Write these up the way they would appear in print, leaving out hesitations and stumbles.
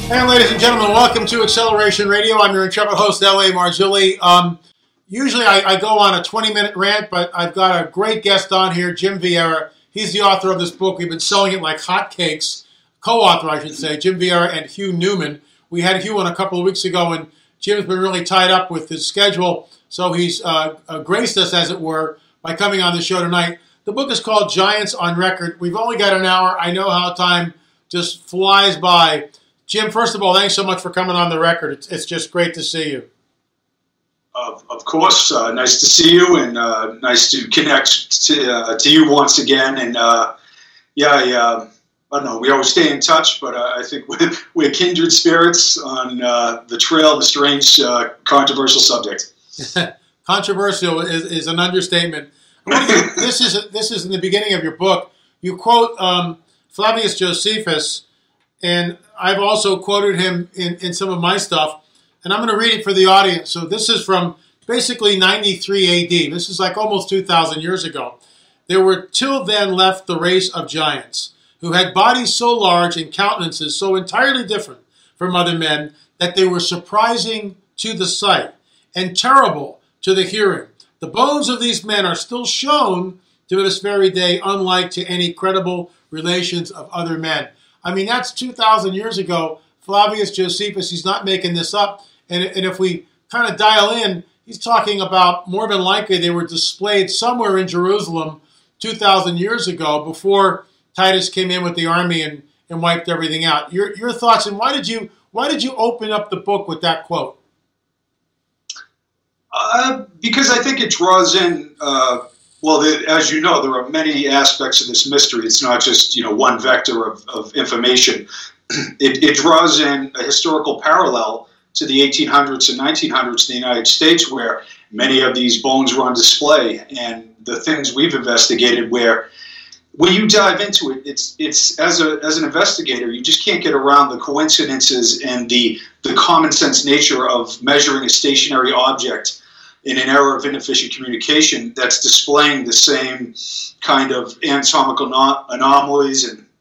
And ladies and gentlemen, welcome to Acceleration Radio. I'm your intrepid host, L.A. Marzulli. Usually I go on a 20-minute rant, but I've got a great guest on here, Jim Vieira. He's the author of this book. We've been selling it like hotcakes. Co-author, I should say, Jim Vieira and Hugh Newman. We had Hugh on a couple of weeks ago, and Jim's been really tied up with his schedule, so he's graced us, as it were, by coming on the show tonight. The book is called Giants on Record. We've only got an hour. I know how time just flies by. Jim, first of all, thanks so much for coming on the record. It's just great to see you. Of course, nice to see you, and nice to connect to you once again. And I don't know, we always stay in touch, but I think we're kindred spirits on the trail of a strange, controversial subject. Controversial is an understatement. This is in the beginning of your book. You quote Flavius Josephus, and I've also quoted him in some of my stuff, and I'm going to read it for the audience. So this is from basically 93 AD. This is like almost 2,000 years ago. There were till then left the race of giants, who had bodies so large and countenances so entirely different from other men that they were surprising to the sight and terrible to the hearing. The bones of these men are still shown to this very day, unlike to any credible relations of other men. I mean, that's 2,000 years ago. Flavius Josephus, he's not making this up. And if we kind of dial in, he's talking about more than likely they were displayed somewhere in Jerusalem 2,000 years ago before Titus came in with the army and wiped everything out. Your thoughts, and why did you open up the book with that quote? Because I think it draws in, as you know, there are many aspects of this mystery. It's not just, one vector of information. It draws in a historical parallel to the 1800s and 1900s in the United States, where many of these bones were on display, and the things we've investigated where when you dive into it, it's as an investigator, you just can't get around the coincidences and the common sense nature of measuring a stationary object in an era of inefficient communication that's displaying the same kind of anatomical anomalies and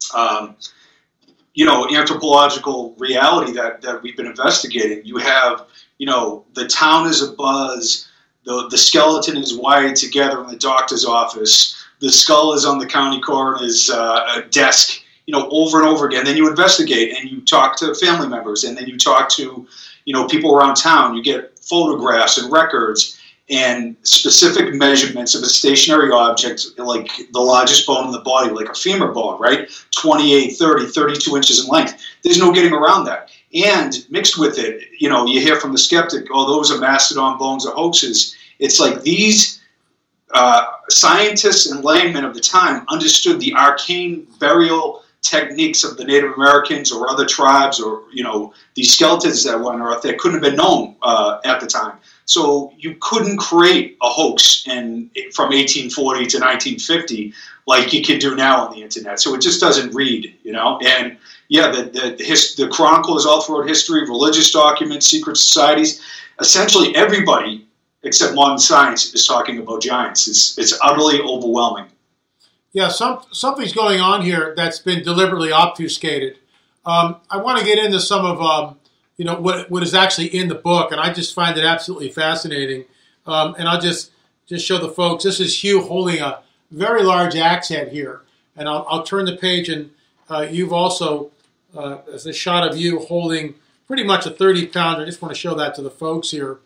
anthropological reality that we've been investigating. You have, the town is abuzz, the skeleton is wired together in the doctor's office, the skull is on the county coroner's desk, over and over again. Then you investigate and you talk to family members, and then you talk to, people around town. You get photographs and records and specific measurements of a stationary object, like the largest bone in the body, like a femur bone, right? 28, 30, 32 inches in length. There's no getting around that. And mixed with it, you hear from the skeptic, oh, those are mastodon bones or hoaxes. It's like these scientists and laymen of the time understood the arcane burial techniques of the Native Americans or other tribes, or these skeletons that were unearthed that couldn't have been known at the time. So you couldn't create a hoax from 1840 to 1950 like you can do now on the internet. So it just doesn't read, And yeah, the chronicles all throughout history, religious documents, secret societies, essentially everybody except modern science is talking about giants. It's utterly overwhelming. Yeah, something's going on here that's been deliberately obfuscated. I want to get into some of what is actually in the book, and I just find it absolutely fascinating. And I'll just show the folks. This is Hugh holding a very large axe head here, and I'll turn the page, and you've also there's a shot of you holding pretty much a 30-pounder. I just want to show that to the folks here.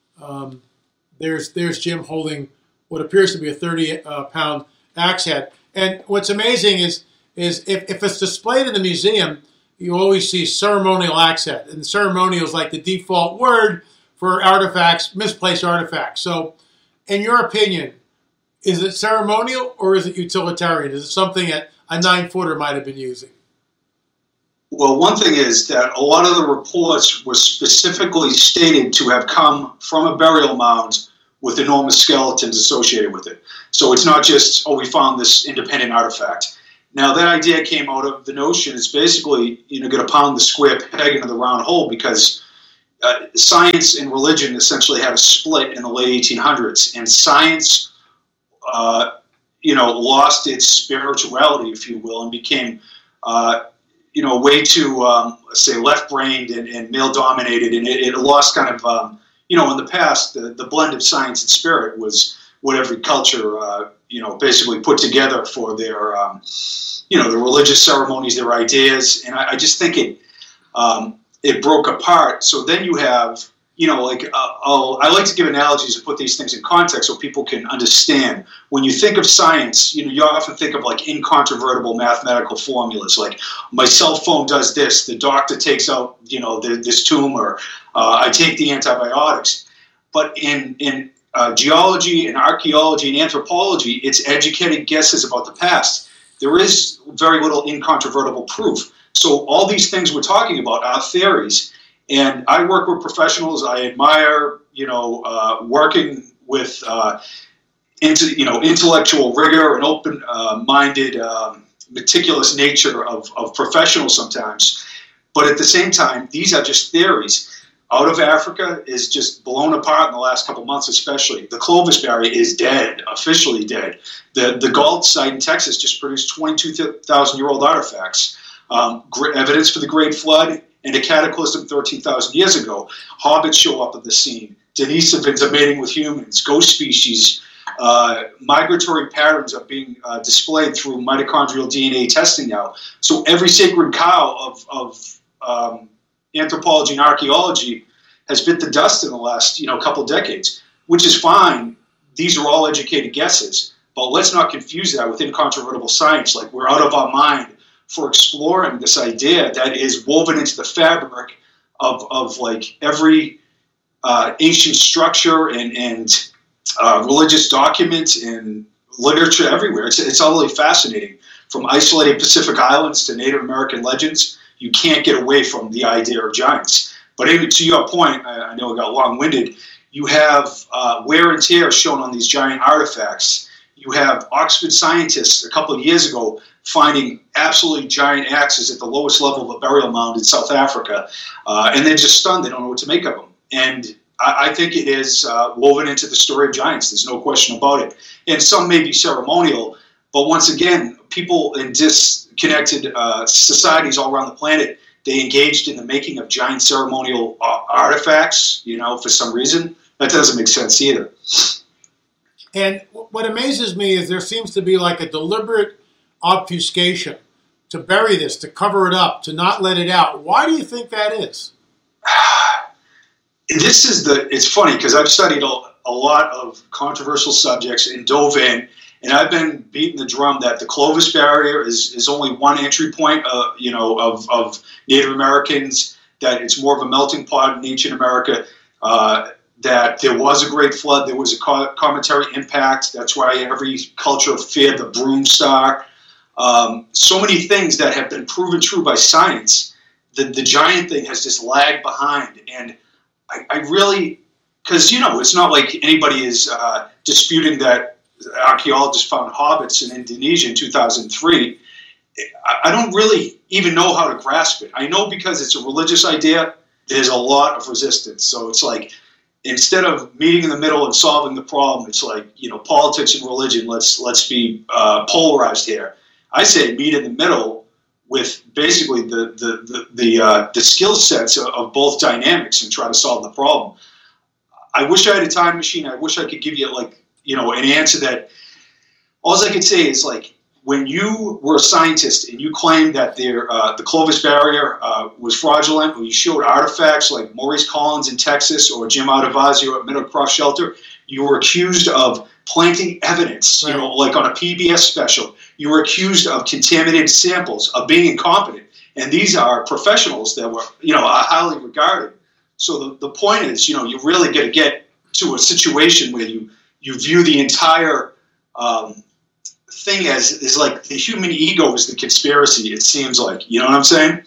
There's Jim holding what appears to be a 30-pound axe head. And what's amazing is if it's displayed in the museum, you always see ceremonial axe head. And ceremonial is like the default word for artifacts, misplaced artifacts. So in your opinion, is it ceremonial or is it utilitarian? Is it something that a 9-footer might have been using? Well, one thing is that a lot of the reports were specifically stated to have come from a burial mound with enormous skeletons associated with it. So it's not just, we found this independent artifact. Now, that idea came out of the notion it's basically, going to pound the square peg into the round hole, because science and religion essentially had a split in the late 1800s, and science, lost its spirituality, if you will, and became way too, say, left-brained and male-dominated, and it lost kind of, in the past, the blend of science and spirit was what every culture, basically put together for their, their religious ceremonies, their ideas, and I just think it broke apart. So then you have, I like to give analogies and put these things in context so people can understand. When you think of science, you often think of like incontrovertible mathematical formulas, like my cell phone does this, the doctor takes out, this tumor, I take the antibiotics. But in geology and archaeology and anthropology, it's educated guesses about the past. There is very little incontrovertible proof. So all these things we're talking about are theories. And I work with professionals. I admire, working with, intellectual rigor and open-minded, meticulous nature of professionals sometimes. But at the same time, these are just theories. Out of Africa is just blown apart in the last couple months, especially. The Clovis Barrier is dead, officially dead. The Galt site in Texas just produced 22,000-year-old artifacts. Evidence for the Great Flood and a cataclysm 13,000 years ago. Hobbits show up at the scene. Denisovans are mating with humans. Ghost species. Migratory patterns are being displayed through mitochondrial DNA testing now. So every sacred cow of anthropology and archaeology has bit the dust in the last couple decades, which is fine. These are all educated guesses, but let's not confuse that with incontrovertible science. Like, we're out of our mind for exploring this idea that is woven into the fabric of like every ancient structure and religious document and literature everywhere. It's utterly fascinating. From isolated Pacific islands to Native American legends, you can't get away from the idea of giants. But to your point, I know I got long-winded, you have wear and tear shown on these giant artifacts. You have Oxford scientists a couple of years ago finding absolutely giant axes at the lowest level of a burial mound in South Africa, and they're just stunned. They don't know what to make of them. And I think it is woven into the story of giants. There's no question about it. And some may be ceremonial, but once again, people in disconnected societies all around the planet, they engaged in the making of giant ceremonial artifacts, for some reason. That doesn't make sense either. And what amazes me is there seems to be like a deliberate obfuscation to bury this, to cover it up, to not let it out. Why do you think that is? It's funny because I've studied a lot of controversial subjects and dove in, and I've been beating the drum that the Clovis Barrier is only one entry point, of Native Americans, that it's more of a melting pot in ancient America, that there was a great flood, there was a cometary impact, that's why every culture feared the broom-star. So many things that have been proven true by science, the giant thing has just lagged behind. And I really, because, it's not like anybody is disputing that archaeologists found hobbits in Indonesia in 2003. I don't really even know how to grasp it. I know because it's a religious idea, there's a lot of resistance. So it's like, instead of meeting in the middle and solving the problem, it's like, politics and religion, let's be polarized here. I say meet in the middle with basically the skill sets of both dynamics and try to solve the problem. I wish I had a time machine. I wish I could give you an answer that all I could say is, like, when you were a scientist and you claimed that the Clovis Barrier was fraudulent, or you showed artifacts like Maurice Collins in Texas or Jim Adovazio at Meadowcroft Shelter, you were accused of planting evidence, right, like on a PBS special. You were accused of contaminated samples, of being incompetent. And these are professionals that were, are highly regarded. So the point is, you really got to get to a situation where you view the entire thing as like the human ego is the conspiracy, it seems like. You know what I'm saying?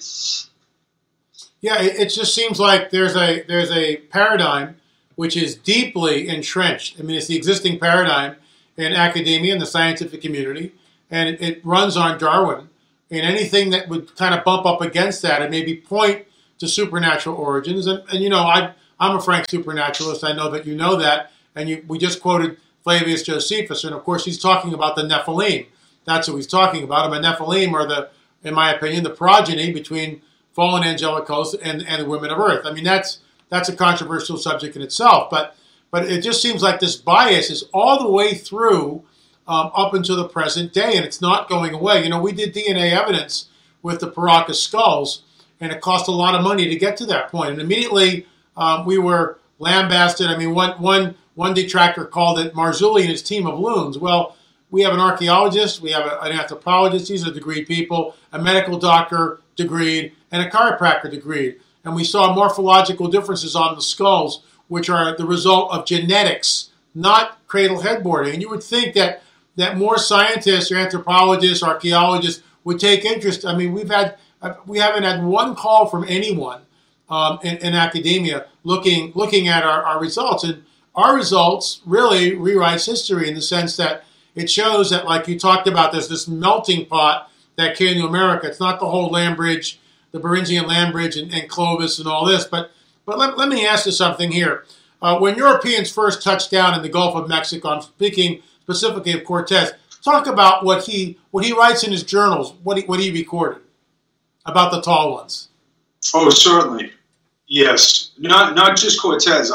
Yeah, it just seems like there's a paradigm which is deeply entrenched. I mean, it's the existing paradigm in academia and the scientific community, and it runs on Darwin. And anything that would kind of bump up against that and maybe point to supernatural origins. And I'm a frank supernaturalist. I know that you know that. And we just quoted Flavius Josephus, and of course he's talking about the Nephilim. That's what he's talking about. And the Nephilim are in my opinion, the progeny between fallen angelic hosts and the women of Earth. I mean, that's a controversial subject in itself, but it just seems like this bias is all the way through up until the present day, and it's not going away. You know, we did DNA evidence with the Paracas skulls, and it cost a lot of money to get to that point. And immediately we were lambasted. I mean, one detractor called it Marzulli and his team of loons. Well, we have an archaeologist, we have an anthropologist, these are degreed people, a medical doctor degreed, and a chiropractor degreed. And we saw morphological differences on the skulls, which are the result of genetics, not cradle headboarding. And you would think that more scientists or anthropologists, archaeologists would take interest. I mean, we haven't had one call from anyone in academia looking at our results. And our results really rewrites history in the sense that it shows that, like you talked about, there's this melting pot that came to America. It's not the whole land bridge, the Beringian land bridge and Clovis and all this. But let me ask you something here. When Europeans first touched down in the Gulf of Mexico, I'm speaking specifically of Cortez, talk about what he writes in his journals, what he recorded about the tall ones. Oh, certainly. Yes. Not just Cortez.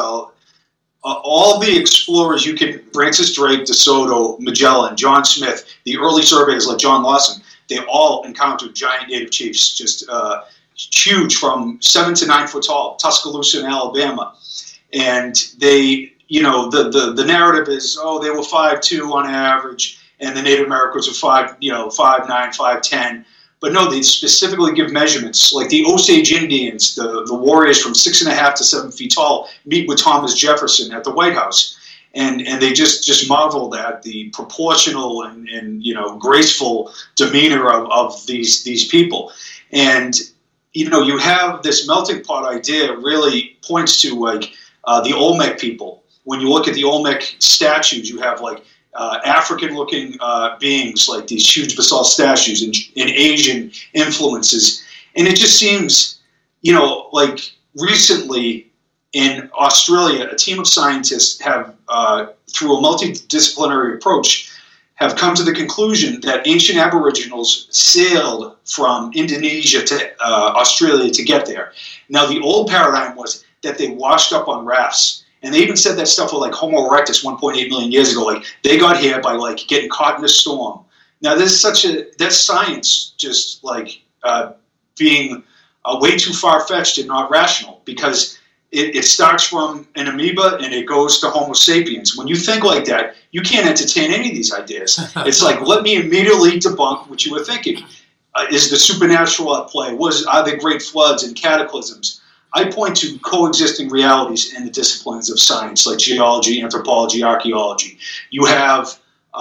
All the explorers you can, Francis Drake, De Soto, Magellan, John Smith, the early surveyors like John Lawson, they all encountered giant native chiefs, just huge, from 7 to 9 foot tall, Tuscaloosa in Alabama. And they, you know, the narrative is, they were 5'2" on average, and the Native Americans were 5'9", 5'10". But no, they specifically give measurements. Like the Osage Indians, the warriors from 6.5 to 7 feet tall, meet with Thomas Jefferson at the White House, and they just marveled at the proportional and graceful demeanor of these people. And you have this melting pot idea really points to like the Olmec people. When you look at the Olmec statues, you have like African-looking beings, like these huge basalt statues, and Asian influences. And it just seems, like recently in Australia, a team of scientists have, through a multidisciplinary approach, have come to the conclusion that ancient Aboriginals sailed from Indonesia to Australia to get there. Now, the old paradigm was that they washed up on rafts. And they even said that stuff with like Homo erectus 1.8 million years ago. Like they got here by like getting caught in a storm. Now that's science just like being way too far-fetched and not rational, because it starts from an amoeba and it goes to Homo sapiens. When you think like that, you can't entertain any of these ideas. It's like, let me immediately debunk what you were thinking. Is the supernatural at play? Are there great floods and cataclysms? I point to coexisting realities in the disciplines of science, like geology, anthropology, archaeology. You have,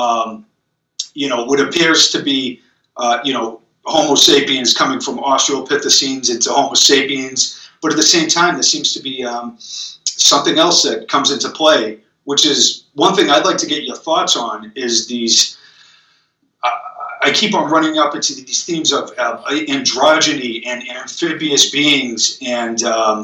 what appears to be, Homo sapiens coming from Australopithecines into Homo sapiens, but at the same time, there seems to be something else that comes into play, which is one thing I'd like to get your thoughts on. Is these? I keep on running up into these themes of androgyny and amphibious beings and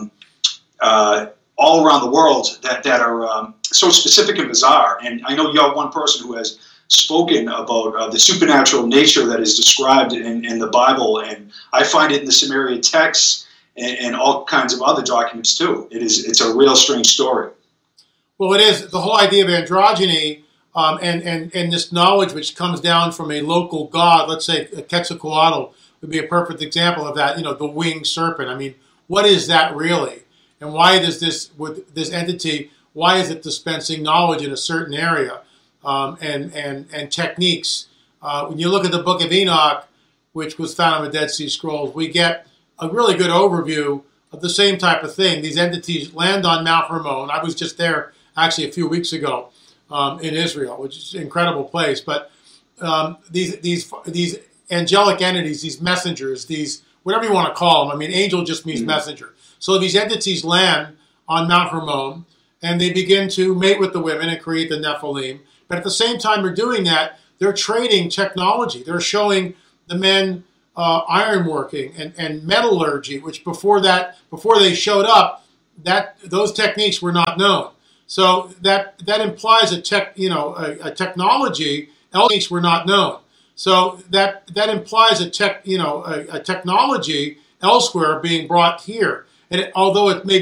all around the world that are so specific and bizarre. And I know you're one person who has spoken about the supernatural nature that is described in the Bible, and I find it in the Sumerian texts and all kinds of other documents too. It's a real strange story. Well, it is. The whole idea of androgyny and this knowledge which comes down from a local god, let's say Quetzalcoatl would be a perfect example of that, the winged serpent. I mean, what is that really? And why does this entity, why is it dispensing knowledge in a certain area and techniques? When you look at the Book of Enoch, which was found on the Dead Sea Scrolls, we get a really good overview of the same type of thing. These entities land on Mount Hermon. I was just there actually a few weeks ago. In Israel, which is an incredible place, but these angelic entities, these messengers, these whatever you want to call them. I mean, angel just means messenger. So these entities land on Mount Hermon, and they begin to mate with the women and create the Nephilim. But at the same time they're doing that, they're trading technology. They're showing the men ironworking and metallurgy, which before they showed up, those techniques were not known. So that implies a technology. Techniques were not known. So that implies a technology elsewhere being brought here. And although it may